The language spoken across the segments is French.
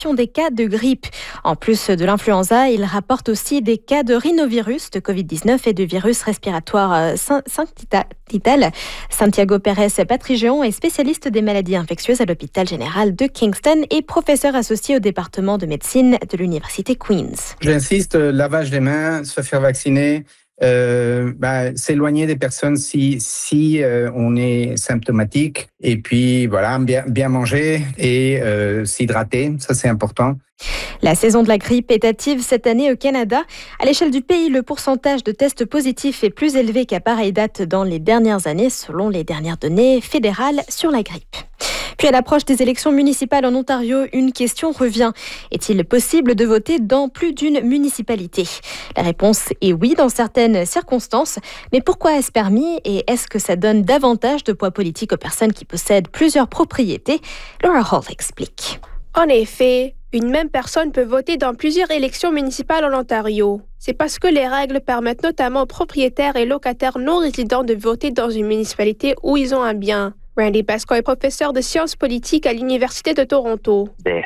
des cas de grippe. En plus de l'influenza, il rapporte aussi des cas de rhinovirus, de Covid-19 et de virus respiratoire syncytial. Santiago Pérez Patrigeon est spécialiste des maladies infectieuses à l'hôpital général de Kingston et professeur associé au département de médecine de l'université Queen's. J'insiste, lavage des mains, se faire vacciner. S'éloigner des personnes si on est symptomatique et puis voilà, bien manger et s'hydrater, ça c'est important. La saison de la grippe est active cette année au Canada. À l'échelle du pays, le pourcentage de tests positifs est plus élevé qu'à pareille date dans les dernières années, selon les dernières données fédérales sur la grippe. Puis à l'approche des élections municipales en Ontario, une question revient. Est-il possible de voter dans plus d'une municipalité ? La réponse est oui dans certaines circonstances. Mais pourquoi est-ce permis et est-ce que ça donne davantage de poids politique aux personnes qui possèdent plusieurs propriétés ? Laura Hall explique. En effet, une même personne peut voter dans plusieurs élections municipales en Ontario. C'est parce que les règles permettent notamment aux propriétaires et locataires non résidents de voter dans une municipalité où ils ont un bien. Randy Pascoe est professeur de sciences politiques à l'Université de Toronto.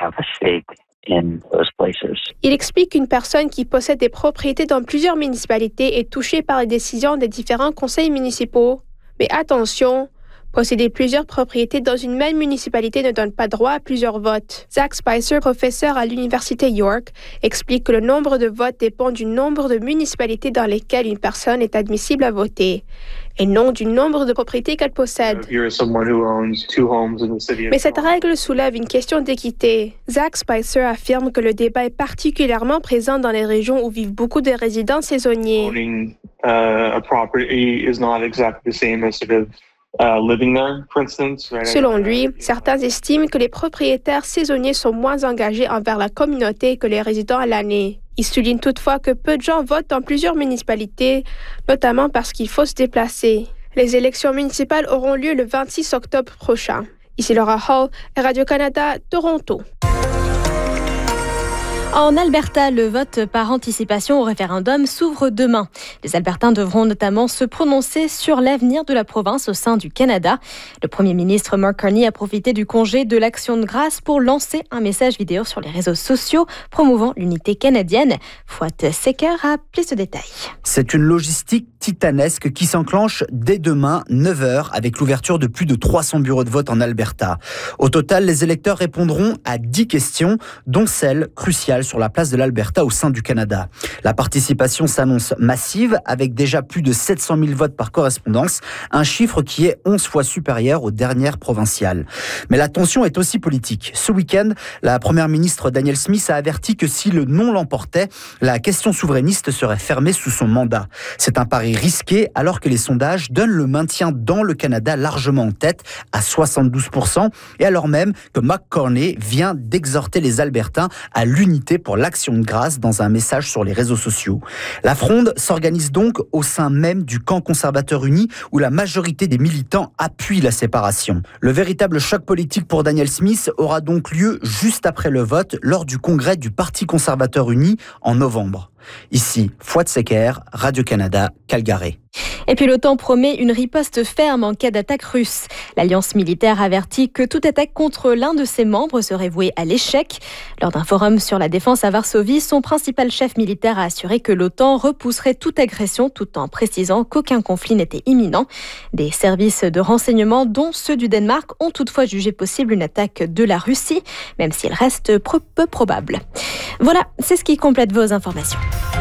Il explique qu'une personne qui possède des propriétés dans plusieurs municipalités est touchée par les décisions des différents conseils municipaux. Mais attention, posséder plusieurs propriétés dans une même municipalité ne donne pas droit à plusieurs votes. Zach Spicer, professeur à l'Université York, explique que le nombre de votes dépend du nombre de municipalités dans lesquelles une personne est admissible à voter, et non du nombre de propriétés qu'elle possède. Mais cette règle soulève une question d'équité. Zach Spicer affirme que le débat est particulièrement présent dans les régions où vivent beaucoup de résidents saisonniers. Selon lui, certains estiment que les propriétaires saisonniers sont moins engagés envers la communauté que les résidents à l'année. Il souligne toutefois que peu de gens votent dans plusieurs municipalités, notamment parce qu'il faut se déplacer. Les élections municipales auront lieu le 26 octobre prochain. Ici Laura Hall, Radio-Canada, Toronto. En Alberta, le vote par anticipation au référendum s'ouvre demain. Les Albertains devront notamment se prononcer sur l'avenir de la province au sein du Canada. Le premier ministre Mark Carney a profité du congé de l'Action de grâce pour lancer un message vidéo sur les réseaux sociaux promouvant l'unité canadienne. Fouad Secker a plus de détails. C'est une logistique titanesque qui s'enclenche dès demain, 9h, avec l'ouverture de plus de 300 bureaux de vote en Alberta. Au total, les électeurs répondront à 10 questions, dont celle cruciale sur la place de l'Alberta au sein du Canada. La participation s'annonce massive, avec déjà plus de 700 000 votes par correspondance, un chiffre qui est 11 fois supérieur aux dernières provinciales. Mais la tension est aussi politique. Ce week-end, la première ministre Danielle Smith a averti que si le non l'emportait, la question souverainiste serait fermée sous son mandat. C'est un pari risqué alors que les sondages donnent le maintien dans le Canada largement en tête à 72% et alors même que Mark Carney vient d'exhorter les Albertains à l'unité pour l'Action de grâce dans un message sur les réseaux sociaux. La fronde s'organise donc au sein même du camp conservateur uni où la majorité des militants appuient la séparation. Le véritable choc politique pour Danielle Smith aura donc lieu juste après le vote lors du congrès du Parti conservateur uni en novembre. Ici, Fouad Secker, Radio-Canada, Calgary. Et puis l'OTAN promet une riposte ferme en cas d'attaque russe. L'alliance militaire avertit que toute attaque contre l'un de ses membres serait vouée à l'échec. Lors d'un forum sur la défense à Varsovie, son principal chef militaire a assuré que l'OTAN repousserait toute agression tout en précisant qu'aucun conflit n'était imminent. Des services de renseignement, dont ceux du Danemark, ont toutefois jugé possible une attaque de la Russie, même si elle reste peu probable. Voilà, c'est ce qui complète vos informations.